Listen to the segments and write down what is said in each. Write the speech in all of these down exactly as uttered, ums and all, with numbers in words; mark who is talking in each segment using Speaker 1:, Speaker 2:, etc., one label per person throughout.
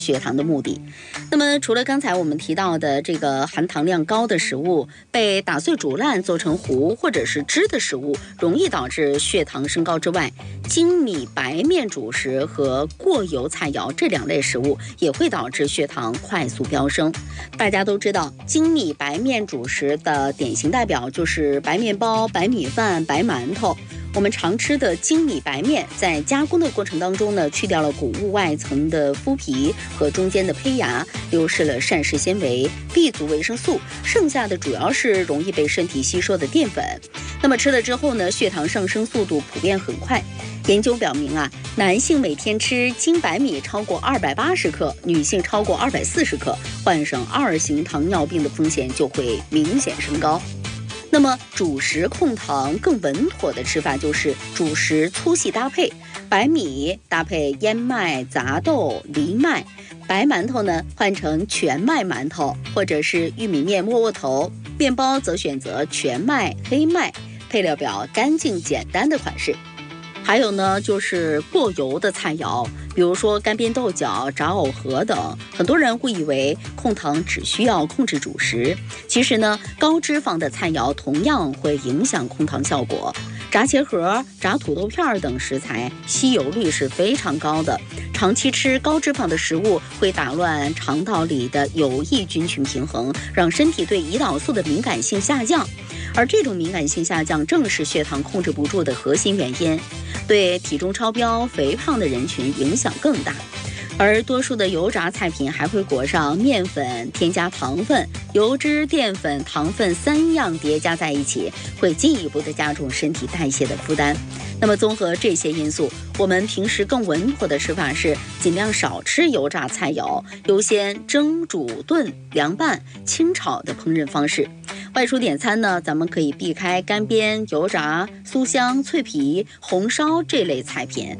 Speaker 1: 血糖的目的。那么除了刚才我们提到的这个含糖量高的食物，被打碎煮烂做成糊或者是汁的食物容易导致血糖升高之外，精米白面主食和过油菜肴这两类食物也会导致血糖快速飙升。大家都知道，精米白面主食的典型代表就是白面包、白米饭、白馒头。我们常吃的精米白面，在加工的过程当中呢，去掉了谷物外层的麸皮和中间的胚芽，流失了膳食纤维、B 族维生素，剩下的主要是容易被身体吸收的淀粉。那么吃了之后呢，血糖上升速度普遍很快。研究表明啊，男性每天吃精白米超过二百八十克，女性超过二百四十克，患上二型糖尿病的风险就会明显升高。那么主食控糖更稳妥的吃法就是主食粗细搭配，白米搭配燕麦、杂豆、藜麦，白馒头呢换成全麦馒头或者是玉米面窝窝头，面包则选择全麦、黑麦，配料表干净简单的款式。还有呢，就是过油的菜肴，比如说干煸豆角、炸藕盒等。很多人会以为控糖只需要控制主食，其实呢，高脂肪的菜肴同样会影响控糖效果。炸茄盒、炸土豆片等食材吸油率是非常高的，长期吃高脂肪的食物会打乱肠道里的有益菌群平衡，让身体对胰岛素的敏感性下降。而这种敏感性下降正是血糖控制不住的核心原因，对体重超标、肥胖的人群影响更大。而多数的油炸菜品还会裹上面粉，添加糖分，油脂、淀粉、糖分三样叠加在一起，会进一步的加重身体代谢的负担。那么综合这些因素，我们平时更稳妥的吃法是尽量少吃油炸菜肴，优先蒸、煮、炖、凉拌、清炒的烹饪方式。外出点餐呢，咱们可以避开干煸、油炸、酥香、脆皮、红烧这类菜品。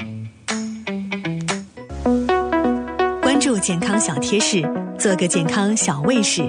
Speaker 2: 关注健康小贴士，做个健康小卫士。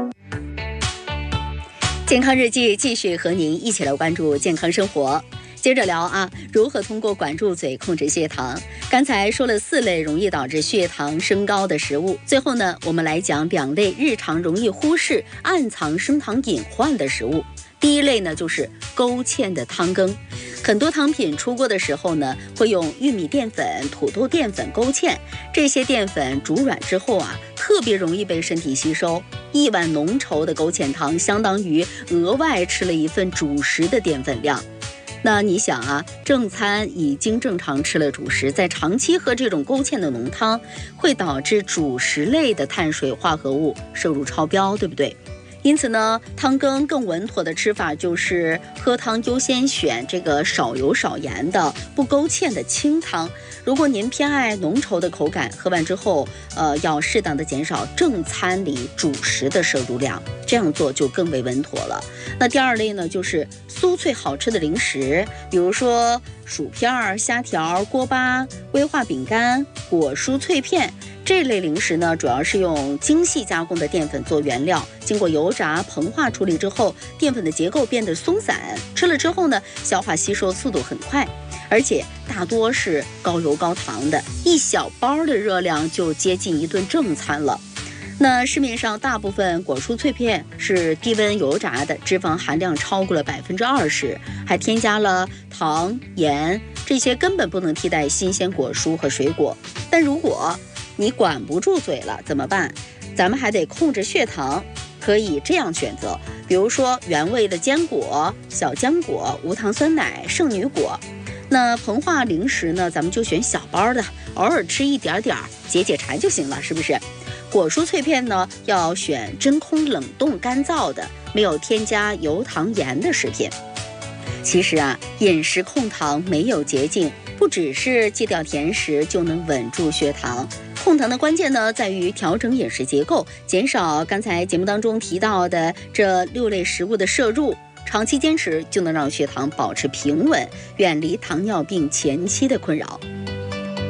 Speaker 1: 健康日记继续和您一起来关注健康生活。接着聊啊，如何通过管住嘴控制血糖？刚才说了四类容易导致血糖升高的食物，最后呢，我们来讲两类日常容易忽视、暗藏升糖隐患的食物。第一类呢，就是勾芡的汤羹。很多汤品出锅的时候呢，会用玉米淀粉、土豆淀粉勾芡，这些淀粉煮软之后啊，特别容易被身体吸收。一碗浓稠的勾芡汤，相当于额外吃了一份主食的淀粉量。那你想啊，正餐已经正常吃了主食，在长期喝这种勾芡的浓汤，会导致主食类的碳水化合物摄入超标，对不对？因此呢，汤羹更稳妥的吃法就是喝汤优先选这个少油少盐的不勾芡的清汤。如果您偏爱浓稠的口感，喝完之后呃，要适当的减少正餐里主食的摄入量，这样做就更为稳妥了。那第二类呢，就是酥脆好吃的零食，比如说薯片、虾条、锅巴、威化饼干、果蔬脆片。这类零食呢，主要是用精细加工的淀粉做原料，经过油炸、膨化处理之后，淀粉的结构变得松散，吃了之后呢，消化吸收速度很快，而且大多是高油高糖的，一小包的热量就接近一顿正餐了。那市面上大部分果蔬脆片是低温油炸的，脂肪含量超过了百分之二十，还添加了糖、盐，这些根本不能替代新鲜果蔬和水果。但如果你管不住嘴了怎么办？咱们还得控制血糖，可以这样选择，比如说原味的坚果、小浆果、无糖酸奶、圣女果。那膨化零食呢，咱们就选小包的，偶尔吃一点点解解馋就行了，是不是？果蔬脆片呢，要选真空冷冻干燥的，没有添加油糖盐的食品。其实啊，饮食控糖没有捷径，不只是戒掉甜食就能稳住血糖。控糖的关键呢，在于调整饮食结构，减少刚才节目当中提到的这六类食物的摄入，长期坚持就能让血糖保持平稳，远离糖尿病前期的困扰。